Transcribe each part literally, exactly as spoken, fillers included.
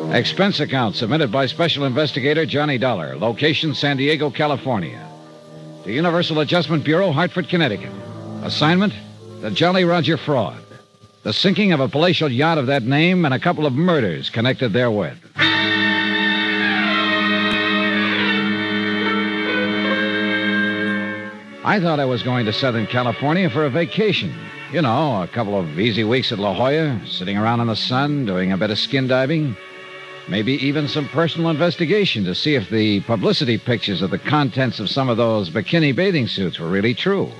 Expense account submitted by Special Investigator Johnny Dollar. Location, San Diego, California. The Universal Adjustment Bureau, Hartford, Connecticut. Assignment, the Jolly Roger fraud. The sinking of a palatial yacht of that name and a couple of murders connected therewith. I thought I was going to Southern California for a vacation. You know, a couple of easy weeks at La Jolla, sitting around in the sun, doing a bit of skin diving. Maybe even some personal investigation to see if the publicity pictures of the contents of some of those bikini bathing suits were really true.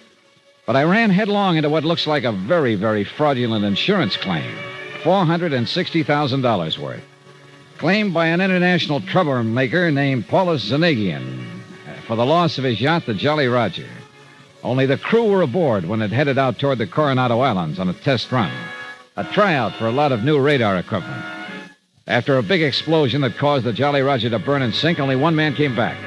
But I ran headlong into what looks like a very, very fraudulent insurance claim. four hundred sixty thousand dollars worth. Claimed by an international troublemaker named Paulus Zanagian for the loss of his yacht, the Jolly Roger. Only the crew were aboard when it headed out toward the Coronado Islands on a test run. A tryout for a lot of new radar equipment. After a big explosion that caused the Jolly Roger to burn and sink, only one man came back.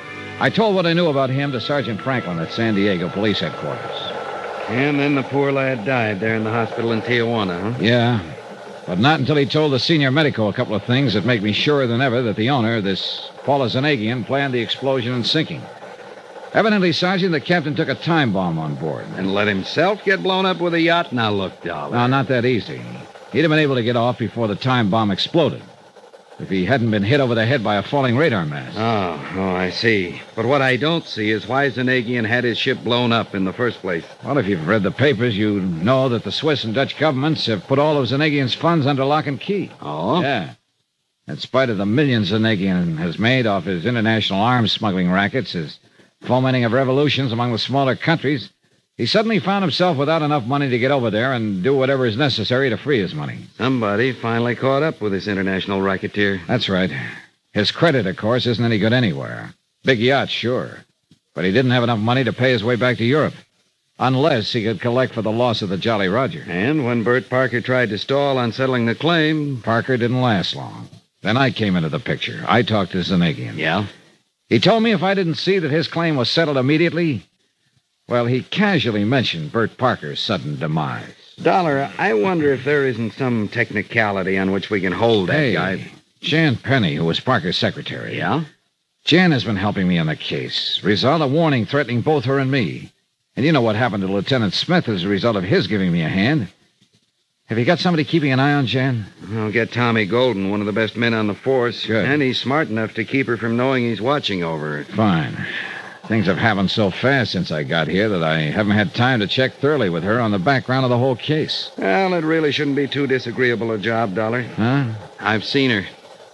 I told what I knew about him to Sergeant Franklin at San Diego Police Headquarters. And then the poor lad died there in the hospital in Tijuana, huh? Yeah, but not until he told the senior medico a couple of things that make me surer than ever that the owner, this Paulus Zanagian, planned the explosion and sinking. Evidently, Sergeant, the captain took a time bomb on board. And let himself get blown up with a yacht? Now, look, Dollar. No, not that easy. He'd have been able to get off before the time bomb exploded. If he hadn't been hit over the head by a falling radar mast. Oh, oh, I see. But what I don't see is why Zanagian had his ship blown up in the first place. Well, if you've read the papers, you know that the Swiss and Dutch governments have put all of Zanagian's funds under lock and key. Oh? Yeah. In spite of the millions Zanagian has made off his international arms smuggling rackets, his fomenting of revolutions among the smaller countries, he suddenly found himself without enough money to get over there and do whatever is necessary to free his money. Somebody finally caught up with this international racketeer. That's right. His credit, of course, isn't any good anywhere. Big yacht, sure. But he didn't have enough money to pay his way back to Europe. Unless he could collect for the loss of the Jolly Roger. And when Bert Parker tried to stall on settling the claim... Parker didn't last long. Then I came into the picture. I talked to Zanagian. Yeah? He told me if I didn't see that his claim was settled immediately... Well, he casually mentioned Bert Parker's sudden demise. Dollar, I wonder if there isn't some technicality on which we can hold that hey, guy. Jan Penny, who was Parker's secretary. Yeah? Jan has been helping me on the case. Result, a warning threatening both her and me. And you know what happened to Lieutenant Smith as a result of his giving me a hand. Have you got somebody keeping an eye on Jan? I'll get Tommy Golden, one of the best men on the force. Good. And he's smart enough to keep her from knowing he's watching over her. Fine. Things have happened so fast since I got here that I haven't had time to check thoroughly with her on the background of the whole case. Well, it really shouldn't be too disagreeable a job, Dollar. Huh? I've seen her.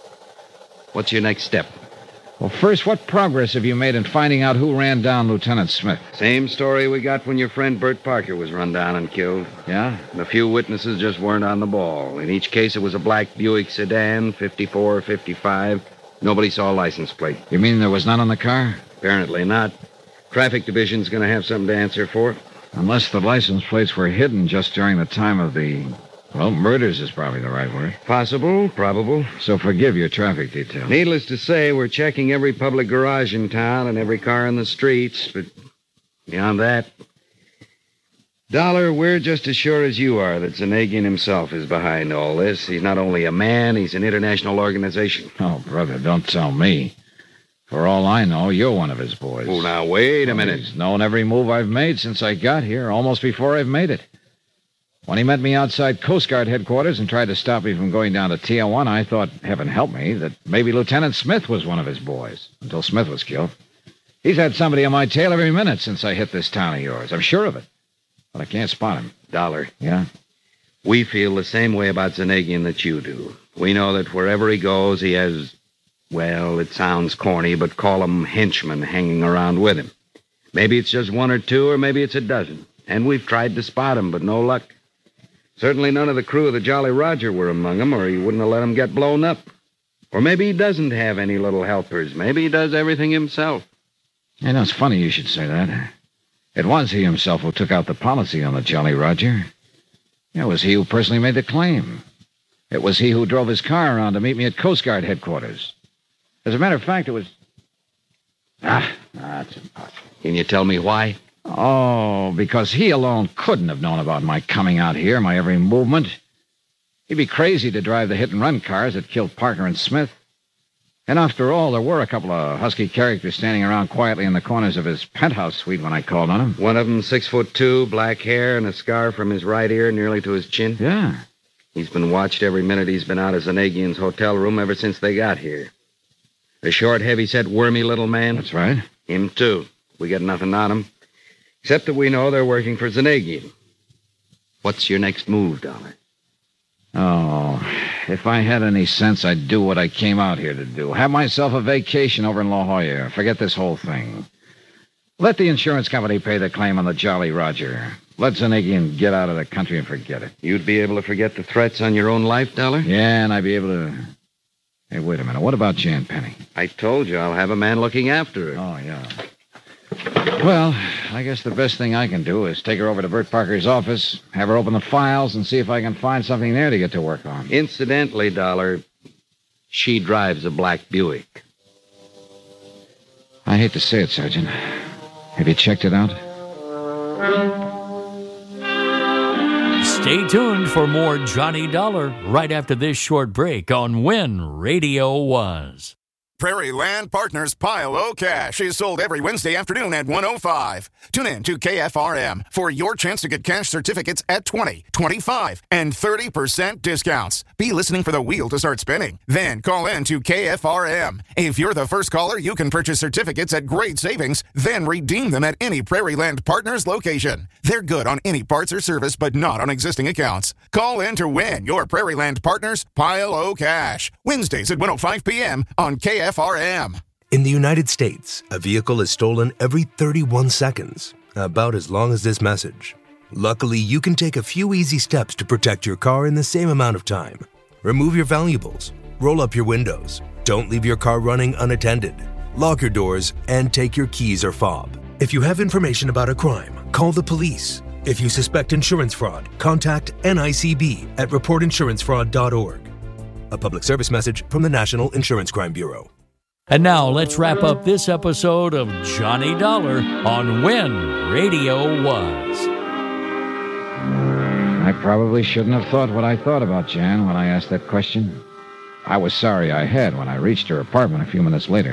What's your next step? Well, first, what progress have you made in finding out who ran down Lieutenant Smith? Same story we got when your friend Bert Parker was run down and killed. Yeah? The few witnesses just weren't on the ball. In each case, it was a black Buick sedan, fifty-four, fifty-five. Nobody saw a license plate. You mean there was none on the car? Apparently not. Traffic Division's going to have something to answer for. Unless the license plates were hidden just during the time of the... Well, murders is probably the right word. Possible, probable. So forgive your traffic detail. Needless to say, we're checking every public garage in town and every car in the streets, but beyond that... Dollar, we're just as sure as you are that Zanagian himself is behind all this. He's not only a man, he's an international organization. Oh, brother, don't tell me. For all I know, you're one of his boys. Oh, now, wait a Well, minute. He's known every move I've made since I got here, almost before I've made it. When he met me outside Coast Guard headquarters and tried to stop me from going down to Tijuana, I thought, heaven help me, that maybe Lieutenant Smith was one of his boys, until Smith was killed. He's had somebody on my tail every minute since I hit this town of yours. I'm sure of it. But I can't spot him. Dollar. Yeah? We feel the same way about Zanagian that you do. We know that wherever he goes, he has, well, it sounds corny, but call them henchmen hanging around with him. Maybe it's just one or two, or maybe it's a dozen. And we've tried to spot him, but no luck. Certainly none of the crew of the Jolly Roger were among them, or he wouldn't have let them get blown up. Or maybe he doesn't have any little helpers. Maybe he does everything himself. You know, it's funny you should say that. It was he himself who took out the policy on the Jolly Roger. It was he who personally made the claim. It was he who drove his car around to meet me at Coast Guard headquarters. As a matter of fact, it was... Ah, that's impossible. Can you tell me why? Oh, because he alone couldn't have known about my coming out here, my every movement. He'd be crazy to drive the hit-and-run cars that killed Parker and Smith. And after all, there were a couple of husky characters standing around quietly in the corners of his penthouse suite when I called on him. One of them six foot two, black hair, and a scar from his right ear nearly to his chin. Yeah. He's been watched every minute he's been out of Zanagian's hotel room ever since they got here. The short, heavy-set, wormy little man. That's right. Him, too. We got nothing on him. Except that we know they're working for Zanagian. What's your next move, Dollar? Oh, if I had any sense, I'd do what I came out here to do. Have myself a vacation over in La Jolla. Forget this whole thing. Let the insurance company pay the claim on the Jolly Roger. Let Zanagian get out of the country and forget it. You'd be able to forget the threats on your own life, Dollar? Yeah, and I'd be able to... Hey, wait a minute. What about Jan Penny? I told you I'll have a man looking after her. Oh, yeah. Well, I guess the best thing I can do is take her over to Bert Parker's office, have her open the files, and see if I can find something there to get to work on. Incidentally, Dollar, she drives a black Buick. I hate to say it, Sergeant. Have you checked it out? Stay tuned for more Johnny Dollar right after this short break on When Radio Was. Prairie Land Partners Pile O Cash is sold every Wednesday afternoon at one oh five. Tune in to K F R M for your chance to get cash certificates at twenty, twenty-five, and thirty percent discounts. Be listening for the wheel to start spinning. Then call in to K F R M. If you're the first caller, you can purchase certificates at great savings, then redeem them at any Prairie Land Partners location. They're good on any parts or service, but not on existing accounts. Call in to win your Prairie Land Partners Pile O Cash. Wednesdays at one oh five p.m. on K F R M. In the United States, a vehicle is stolen every thirty-one seconds, about as long as this message. Luckily, you can take a few easy steps to protect your car in the same amount of time. Remove your valuables, roll up your windows, don't leave your car running unattended, lock your doors, and take your keys or fob. If you have information about a crime, call the police. If you suspect insurance fraud, contact N I C B at report insurance fraud dot org. A public service message from the National Insurance Crime Bureau. And now let's wrap up this episode of Johnny Dollar on When Radio Was. I probably shouldn't have thought what I thought about Jan when I asked that question. I was sorry I had when I reached her apartment a few minutes later.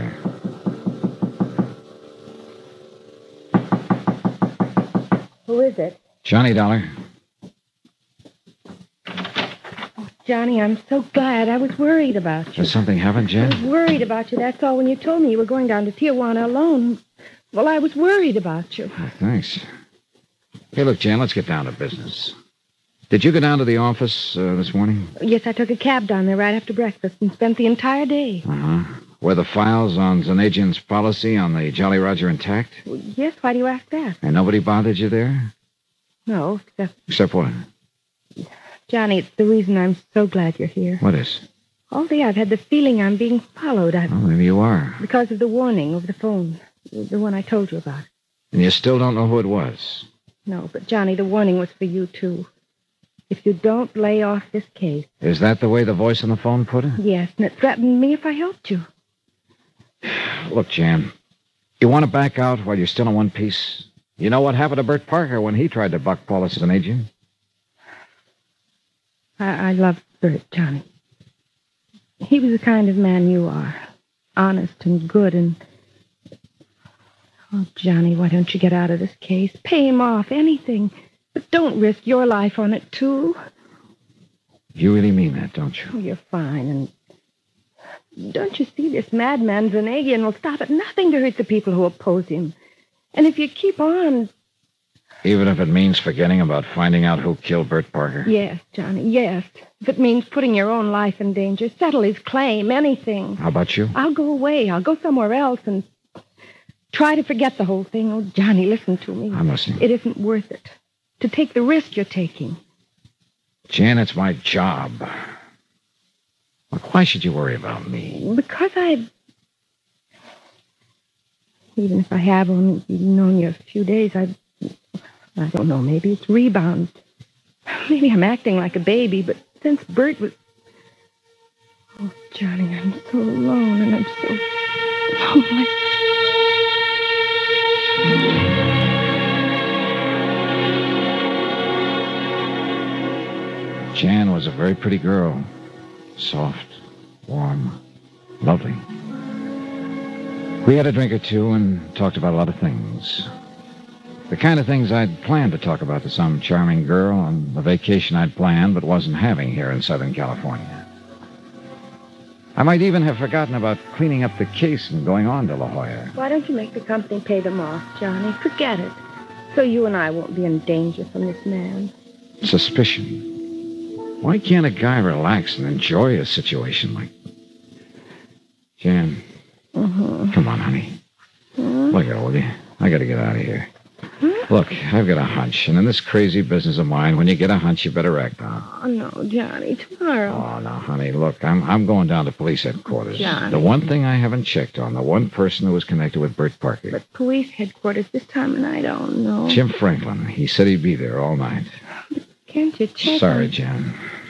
Who is it? Johnny Dollar. Johnny, I'm so glad. I was worried about you. Has something happened, I Jan? was worried about you, that's all. When you told me you were going down to Tijuana alone, well, I was worried about you. Oh, thanks. Hey, look, Jan, let's get down to business. Did you go down to the office uh, this morning? Yes, I took a cab down there right after breakfast and spent the entire day. Uh-huh. Were the files on Zanagian's policy on the Jolly Roger intact? Well, yes, why do you ask that? And nobody bothered you there? No, except... Except what? Johnny, it's the reason I'm so glad you're here. What is? All day I've had the feeling I'm being followed. I've... Oh, maybe you are. Because of the warning over the phone. The one I told you about. And you still don't know who it was? No, but Johnny, the warning was for you, too. If you don't lay off this case. Is that the way the voice on the phone put it? Yes, and it threatened me if I helped you. Look, Jan, you want to back out while you're still in one piece? You know what happened to Bert Parker when he tried to buck Paula Zanagian? I, I loved Bert, Johnny. He was the kind of man you are. Honest and good and... Oh, Johnny, why don't you get out of this case? Pay him off, anything. But don't risk your life on it, too. You really mean that, don't you? Oh, you're fine, and... Don't you see this madman Zanagian will stop at nothing to hurt the people who oppose him. And if you keep on... Even if it means forgetting about finding out who killed Bert Parker? Yes, Johnny, yes. If it means putting your own life in danger, settle his claim, anything. How about you? I'll go away. I'll go somewhere else and try to forget the whole thing. Oh, Johnny, listen to me. I'm listening. It isn't worth it to take the risk you're taking. Jan, it's my job. Look, why should you worry about me? Because I've... Even if I have only known you a few days, I've... I don't know, maybe it's rebound. Maybe I'm acting like a baby, but since Bert was... Oh, Johnny, I'm so alone and I'm so lonely. Jan was a very pretty girl. Soft, warm, lovely. We had a drink or two and talked about a lot of things. The kind of things I'd planned to talk about to some charming girl on the vacation I'd planned but wasn't having here in Southern California. I might even have forgotten about cleaning up the case and going on to La Jolla. Why don't you make the company pay them off, Johnny? Forget it. So you and I won't be in danger from this man. Suspicion. Why can't a guy relax and enjoy a situation like... Jan, Mm-hmm. come on, honey. Hmm? Look at it, will you? I gotta get out of here. Look, I've got a hunch, and in this crazy business of mine, when you get a hunch, you better act on it. Oh, no, Johnny, tomorrow. Oh, no, honey, look, I'm I'm going down to police headquarters. Johnny. The one thing I haven't checked on, the one person who was connected with Bert Parker. But police headquarters this time of night, I don't know. Jim Franklin. He said he'd be there all night. Can't you check Sorry, on- Jan.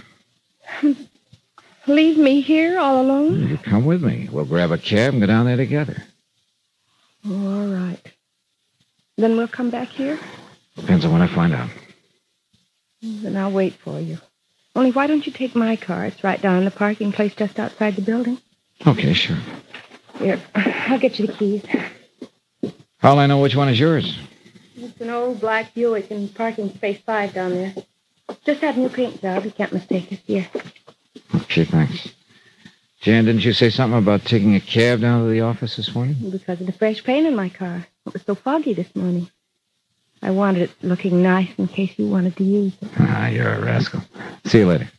Leave me here all alone? You come with me. We'll grab a cab and go down there together. Oh, all right. Then we'll come back here? Depends on what I find out. Then I'll wait for you. Only why don't you take my car? It's right down in the parking place just outside the building. Okay, sure. Here, I'll get you the keys. How'll I know which one is yours? It's an old black Buick in parking space five down there. Just had a new paint job. You can't mistake it. Here. Okay, thanks. Jan, didn't you say something about taking a cab down to the office this morning? Because of the fresh paint in my car. It was so foggy this morning. I wanted it looking nice in case you wanted to use it. Ah, you're a rascal. See you later.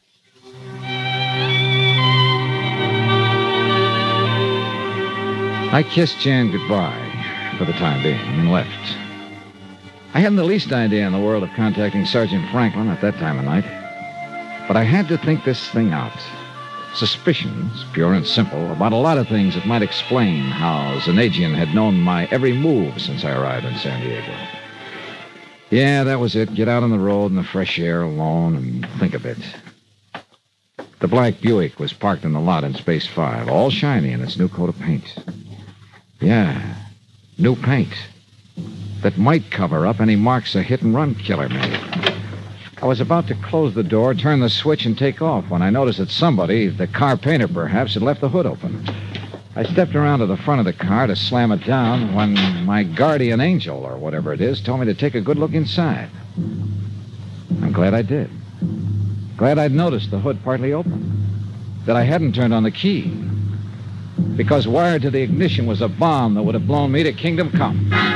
I kissed Jan goodbye for the time being and left. I hadn't the least idea in the world of contacting Sergeant Franklin at that time of night. But I had to think this thing out. Suspicions, pure and simple, about a lot of things that might explain how Zanagian had known my every move since I arrived in San Diego. Yeah, that was it. Get out on the road in the fresh air alone and think a bit. The black Buick was parked in the lot in Space five, all shiny in its new coat of paint. Yeah, new paint. That might cover up any marks a hit-and-run killer made. I was about to close the door, turn the switch, and take off when I noticed that somebody, the car painter perhaps, had left the hood open. I stepped around to the front of the car to slam it down when my guardian angel, or whatever it is, told me to take a good look inside. I'm glad I did. Glad I'd noticed the hood partly open. That I hadn't turned on the key. Because wired to the ignition was a bomb that would have blown me to kingdom come.